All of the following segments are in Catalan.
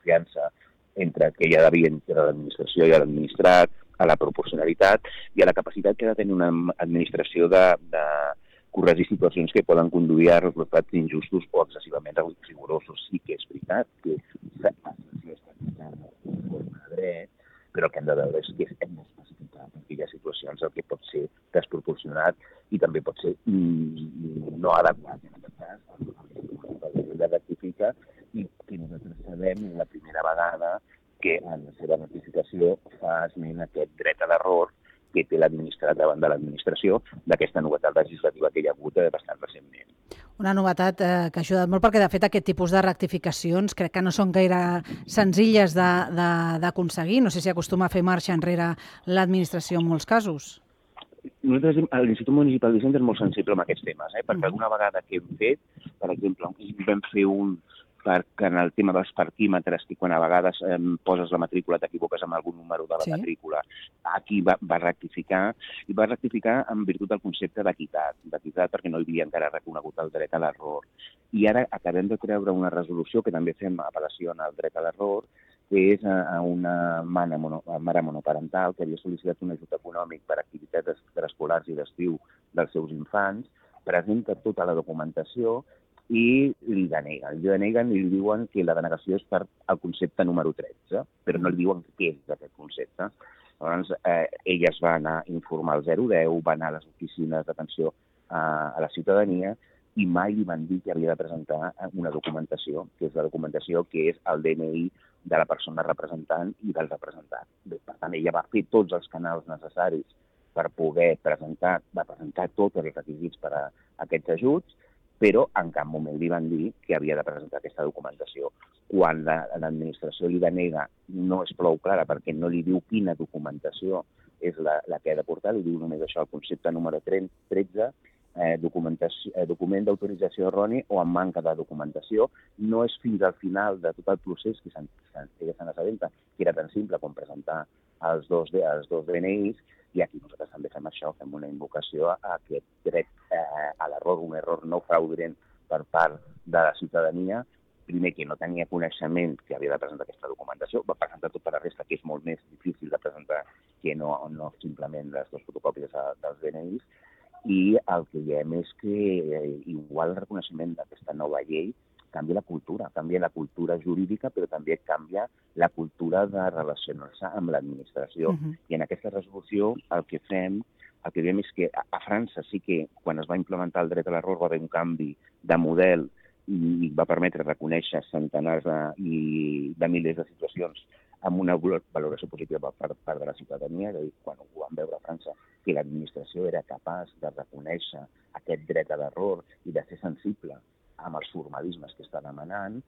confiança entre que hi ha d'haver entre l'administració i l'administrat, a la proporcionalitat i a la capacitat que ha de tenir una administració de corregir situacions que poden conduir a resultats injustos o excessivament rigorosos. Sí que és veritat que l'administració està aplicada en forma de dret, però el que hem de veure és que hem d'especificar, perquè hi ha situacions en què pot ser desproporcionat i també pot ser no adequat. En aquest cas, el de rectifica i que nosaltres sabem la primera vegada que en la seva notificació fa esment aquest dret a l'error que té l'administrat davant de l'administració d'aquesta novetat legislativa que hi ha hagut bastant recentment. Una novetat que ha ajudat molt perquè, de fet, aquest tipus de rectificacions crec que no són gaire senzilles d'aconseguir. No sé si acostuma a fer marxa enrere l'administració en molts casos. Nosaltres, l'Institut Municipal d'Hisenda és molt sensible amb aquests temes, perquè alguna vegada que hem fet, per exemple, vam fer un perquè en el tema dels parquímetres, que quan a vegades poses la matrícula t'equivoques amb algun número de la matrícula, aquí va rectificar, i va rectificar en virtut del concepte d'equitat perquè no hi havia encara reconegut el dret a l'error. I ara acabem de treure una resolució que també fem apel·lació en el dret a l'error, que és a una mare monoparental que havia sol·licitat un ajut econòmic per activitats extraescolars i d'estiu dels seus infants, presenta tota la documentació i li deneguen i li diuen que la denegació és per al concepte número 13, però no li diuen què és aquest concepte. Llavors, ella es va anar a informar al 010, va anar a les oficines d'atenció a la ciutadania i mai li van dir que havia de presentar una documentació, que és la documentació que és el DNI de la persona representant i del representant. Per tant, ella va fer tots els canals necessaris per poder presentar tots els requisits per a aquests ajuts, però en cap moment li van dir que havia de presentar aquesta documentació. Quan l'administració li denega no és prou clara perquè no li diu quina documentació és la que ha de portar, li diu només això, el concepte número 13, document d'autorització erroni o en manca de documentació. No és fins al final de tot el procés que ella se n'assabenta, que era tan simple com presentar els dos DNIs, i aquí nosaltres també fem això, fem una invocació a aquest dret a l'error, un error no fraudulent per part de la ciutadania, primer que no tenia coneixement que havia de presentar aquesta documentació, va presentar tota la resta, que és molt més difícil de presentar que no simplement les dues fotocòpies dels DNIs, i el que diem és que igual el reconeixement d'aquesta nova llei canvia la cultura jurídica, però també canvia la cultura de relacionar-se amb l'administració. I en aquesta resolució el que diem és que a França sí que quan es va implementar el dret a l'error va haver un canvi de model i va permetre reconèixer centenars de milers de situacions amb una valoració positiva per part de la ciutadania, és a dir, quan ho vam veure a França, que l'administració era capaç de reconèixer aquest dret a l'error i de ser sensible amb els formalismes que està demanant,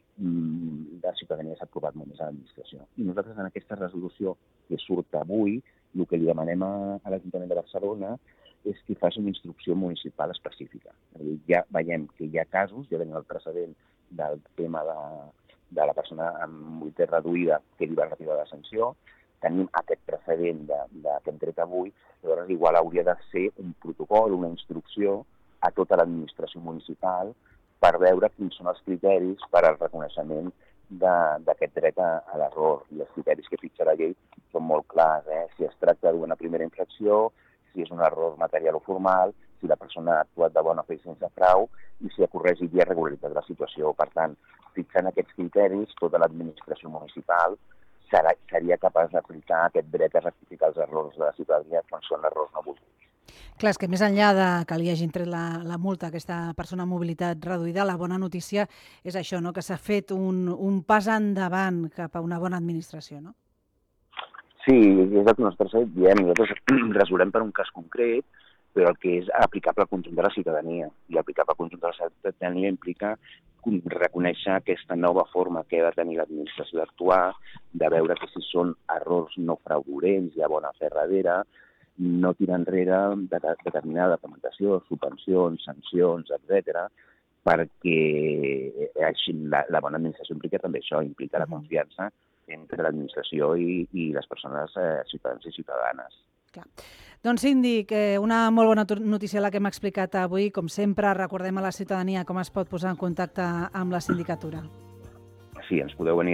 la ciutadania s'ha aprovat molt més a l'administració. I nosaltres en aquesta resolució que surt avui, el que li demanem a l'Ajuntament de Barcelona és que faci una instrucció municipal específica. Ja veiem que hi ha casos, ja tenim el precedent del tema de la persona amb mobilitat reduïda que li va retirar la sanció, tenim aquest precedent que hem tret avui, llavors igual hauria de ser un protocol, una instrucció a tota l'administració municipal per veure quins són els criteris per al reconeixement d'aquest dret a l'error. I els criteris que fixa la llei són molt clars, si es tracta d'una primera infracció, si és un error material o formal, si la persona ha actuat de bona fe sense frau i si ha corregit i ha regularitzat la situació. Per tant, fixant aquests criteris, tota l'administració municipal seria capaç d'aplicar aquest dret a rectificar els errors de la ciutadania quan són errors no volguts. Clar, és que més enllà de que li hagin tret la multa a aquesta persona amb mobilitat reduïda, la bona notícia és això, no? Que s'ha fet un pas endavant cap a una bona administració, no? Sí, és el que nosaltres diem. Nosaltres resolem per un cas concret, però el que és aplicable al conjunt de la ciutadania. I aplicable al conjunt de la ciutadania implica reconèixer aquesta nova forma que ha de tenir l'administració d'actuar, de veure que si són errors no fraudulents, hi ha bona fe darrere, no tirar enrere determinada documentació, subvencions, sancions, etc., perquè així la bona administració implica també això, implica la confiança entre l'administració i les persones, ciutadans i ciutadanes. Clar. Doncs síndic, una molt bona notícia la que hem explicat avui. Com sempre, recordem a la ciutadania com es pot posar en contacte amb la sindicatura. Sí, ens podeu venir